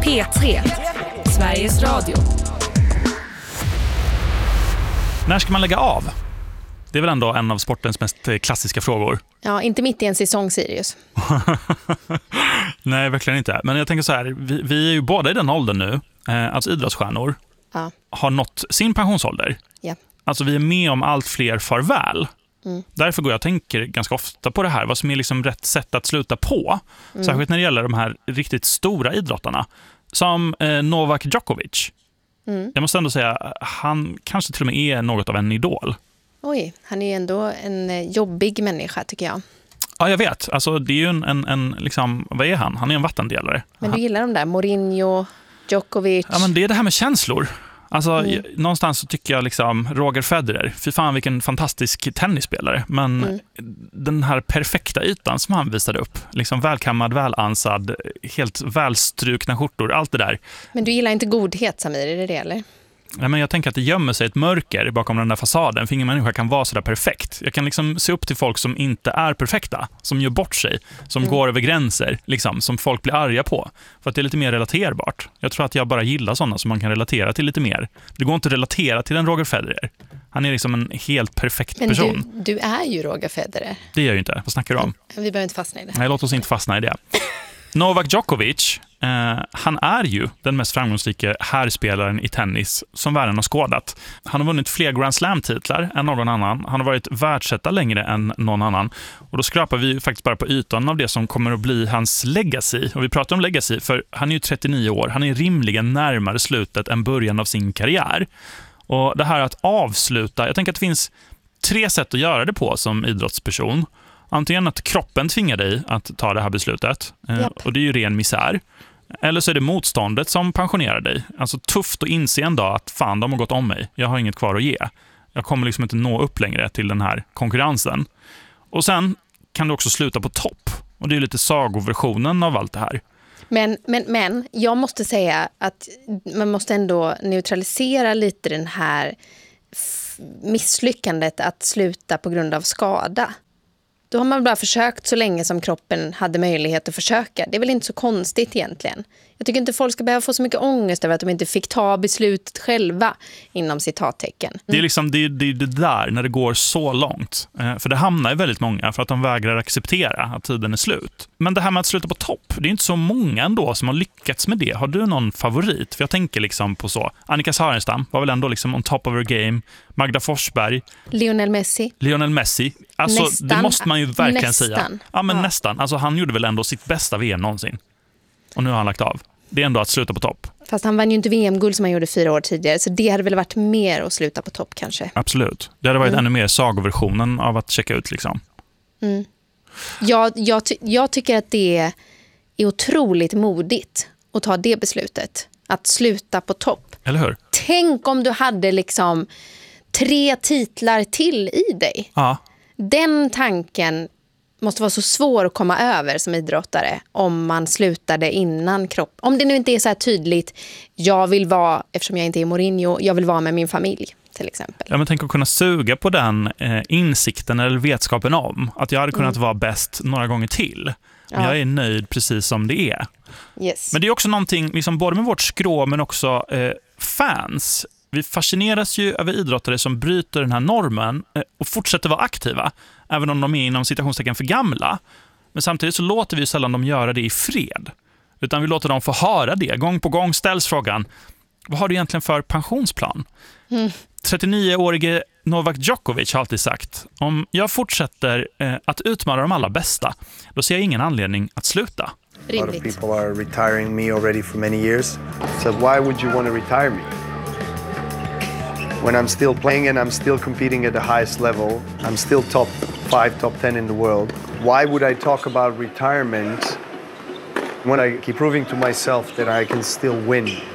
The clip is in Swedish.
P3, Sveriges Radio. När ska man lägga av? Det är väl ändå en av sportens mest klassiska frågor. Ja, inte mitt i en säsong, Sirius. Nej, verkligen inte. Men jag tänker så här, vi är ju båda i den åldern nu, alltså idrottsstjärnor, har nått sin pensionsålder. Ja. Alltså vi är med om allt fler farväl. Därför går jag och tänker ganska ofta på det här, vad som är liksom rätt sätt att sluta på. Särskilt när det gäller de här riktigt stora idrottarna. Som Novak Djokovic. Jag måste ändå säga, han kanske till och med är något av en idol. Oj, han är ju ändå en jobbig människa, tycker jag. Ja, jag vet. Alltså, det är ju en liksom, vad är han? Han är en vattendelare. Men du gillar de där, Mourinho, Djokovic. Ja, men det är det här med känslor. Alltså, någonstans så tycker jag liksom Roger Federer, fy fan vilken fantastisk tennisspelare. Men den här perfekta ytan som han visade upp, liksom välkammad, välansad, helt välstrukna skjortor, allt det där. Men du gillar inte godhet, Samir, är det eller? Ja, men jag tänker att det gömmer sig ett mörker bakom den där fasaden. För ingen människa kan vara så där perfekt. Jag kan liksom se upp till folk som inte är perfekta, som gör bort sig, som går över gränser, liksom, som folk blir arga på. För att det är lite mer relaterbart. Jag tror att jag bara gillar sådana som man kan relatera till lite mer. Det går inte att relatera till en Roger Federer. Han är liksom en helt perfekt person. Men du är ju Roger Federer. Det gör jag ju inte. Vad snackar du om? Vi behöver inte fastna i det. Nej, låt oss inte fastna i det. Novak Djokovic, han är ju den mest framgångsrika herrspelaren i tennis som världen har skådat. Han har vunnit fler Grand Slam-titlar än någon annan. Han har varit världsetta längre än någon annan. Och då skrapar vi faktiskt bara på ytan av det som kommer att bli hans legacy. Och vi pratar om legacy för han är ju 39 år. Han är rimligen närmare slutet än början av sin karriär. Och det här att avsluta, jag tänker att det finns 3 sätt att göra det på som idrottsperson. Antingen att kroppen tvingar dig att ta det här beslutet. Och det är ju ren misär. Eller så är det motståndet som pensionerar dig. Alltså tufft att inse en dag att fan, de har gått om mig. Jag har inget kvar att ge. Jag kommer liksom inte nå upp längre till den här konkurrensen. Och sen kan du också sluta på topp. Och det är lite sagoversionen av allt det här. Men jag måste säga att man måste ändå neutralisera lite den här misslyckandet att sluta på grund av skada. Då har man bara försökt så länge som kroppen hade möjlighet att försöka. Det är väl inte så konstigt egentligen. Jag tycker inte folk ska behöva få så mycket ångest över att de inte fick ta beslutet själva inom citattecken. Det är liksom det där när det går så långt. För det hamnar ju väldigt många för att de vägrar acceptera att tiden är slut. Men det här med att sluta på topp, det är inte så många ändå som har lyckats med det. Har du någon favorit? För jag tänker liksom på så. Annika Sörenstam var väl ändå liksom on top of her game. Magda Forsberg. Lionel Messi. Alltså nästan, det måste man ju verkligen nästan. säga. Ja, men nästan. Alltså han gjorde väl ändå sitt bästa VM någonsin. Och nu har han lagt av. Det är ändå att sluta på topp. Fast han vann ju inte VM-guld som han gjorde 4 år tidigare. Så det hade väl varit mer att sluta på topp kanske. Absolut. Det hade varit ännu mer sagoversionen av att checka ut liksom. Jag tycker att det är otroligt modigt att ta det beslutet. Att sluta på topp. Eller hur? Tänk om du hade liksom 3 titlar till i dig. Ja. Den tanken måste vara så svår att komma över som idrottare om man slutade innan kropp. Om det nu inte är så här tydligt, jag vill vara, eftersom jag inte är Mourinho, jag vill vara med min familj till exempel. Ja, men tänk att kunna suga på den insikten eller vetskapen om att jag hade kunnat vara bäst några gånger till. Men jag är nöjd precis som det är. Yes. Men det är också någonting, liksom, både med vårt skrå men också fans. Vi fascineras ju över idrottare som bryter den här normen och fortsätter vara aktiva, även om de är inom citationstecken för gamla. Men samtidigt så låter vi sällan dem göra det i fred. Utan vi låter dem få höra det. Gång på gång ställs frågan, vad har du egentligen för pensionsplan? 39-årige Novak Djokovic har alltid sagt, om jag fortsätter att utmana de allra bästa, då ser jag ingen anledning att sluta. A lot of people are retiring me already for many years. So why would you want to retire me? When I'm still playing and I'm still competing at the highest level, I'm still top 5, top 10 in the world. Why would I talk about retirement when I keep proving to myself that I can still win